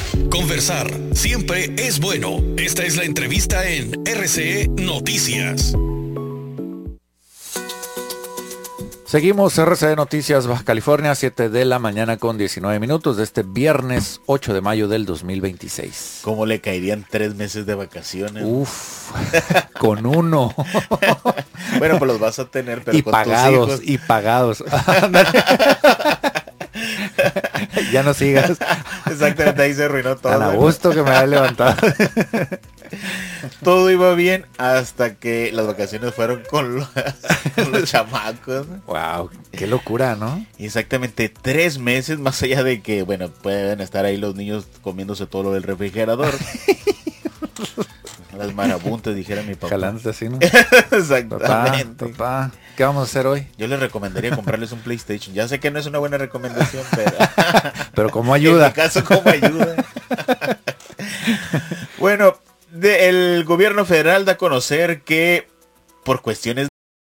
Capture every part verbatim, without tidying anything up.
Conversar siempre es bueno. Esta es la entrevista en R C E Noticias. Seguimos R C E Noticias Baja California, siete de la mañana con diecinueve minutos de este viernes ocho de mayo del dos mil veintiséis. ¿Cómo le caerían tres meses de vacaciones? Uf, con uno. Bueno, pues los vas a tener, pero y con pagados, tus hijos. y pagados. Ya no sigas. Exactamente, ahí se arruinó todo. Tan a gusto que me había levantado. Todo iba bien hasta que las vacaciones fueron con los, con los chamacos. Wow, qué locura, ¿no? Exactamente, tres meses, más allá de que, bueno, pueden estar ahí los niños comiéndose todo lo del refrigerador. Las marabuntas, dijera mi papá. Jalándose así, ¿no? Exactamente. Papá, papá, ¿qué vamos a hacer hoy? Yo les recomendaría comprarles un PlayStation. Ya sé que no es una buena recomendación, pero... pero como ayuda. En mi caso, como ayuda. Bueno, de, el gobierno federal da a conocer que por cuestiones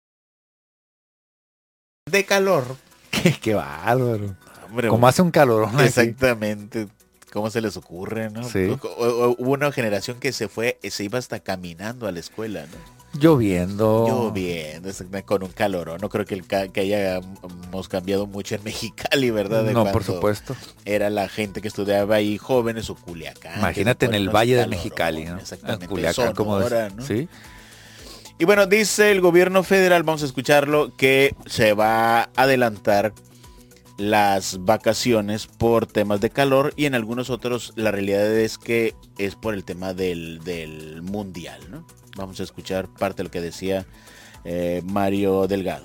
de calor... Qué, qué bárbaro. Hombre, como hace un calorón. Exactamente. Aquí. ¿Cómo se les ocurre, no? Sí. Hubo una generación que se fue, se iba hasta caminando a la escuela, ¿no? Lloviendo. Lloviendo, con un calorón. No creo que, el, que hayamos cambiado mucho en Mexicali, ¿verdad? De no, por supuesto. Era la gente que estudiaba ahí, jóvenes o Culiacán. Imagínate en el Valle de Mexicali, ¿no? Exactamente. En Culiacán, como ¿no? Sí. Y bueno, dice el gobierno federal, vamos a escucharlo, que se va a adelantar las vacaciones por temas de calor, y en algunos otros la realidad es que es por el tema del, del mundial, ¿no? Vamos a escuchar parte de lo que decía eh, Mario Delgado.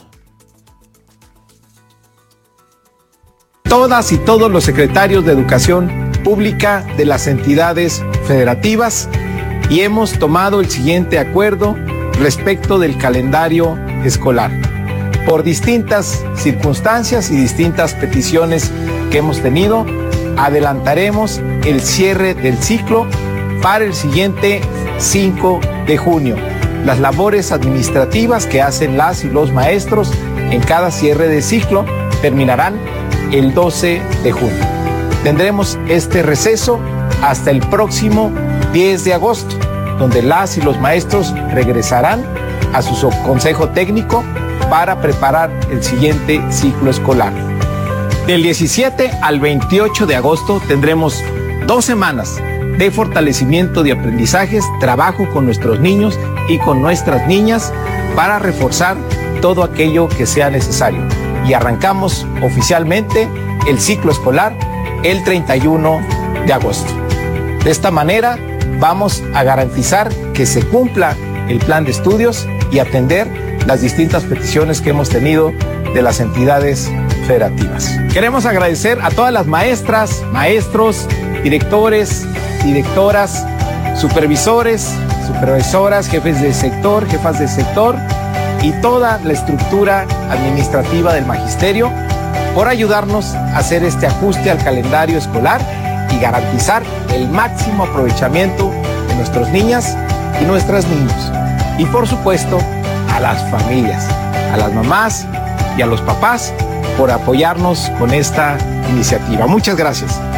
Todas y todos los secretarios de educación pública de las entidades federativas, y hemos tomado el siguiente acuerdo respecto del calendario escolar. Por distintas circunstancias y distintas peticiones que hemos tenido, adelantaremos el cierre del ciclo para el siguiente cinco de junio. Las labores administrativas que hacen las y los maestros en cada cierre de ciclo terminarán el doce de junio. Tendremos este receso hasta el próximo diez de agosto, donde las y los maestros regresarán a su consejo técnico para preparar el siguiente ciclo escolar. Del diecisiete al veintiocho de agosto tendremos dos semanas de fortalecimiento de aprendizajes, trabajo con nuestros niños y con nuestras niñas para reforzar todo aquello que sea necesario. Y arrancamos oficialmente el ciclo escolar el treinta y uno de agosto. De esta manera vamos a garantizar que se cumpla el plan de estudios y atender las distintas peticiones que hemos tenido de las entidades federativas. Queremos agradecer a todas las maestras, maestros, directores, directoras, supervisores, supervisoras, jefes de sector, jefas de sector y toda la estructura administrativa del magisterio por ayudarnos a hacer este ajuste al calendario escolar y garantizar el máximo aprovechamiento de nuestras niñas y nuestros niños. Y por supuesto, a las familias, a las mamás y a los papás por apoyarnos con esta iniciativa. Muchas gracias.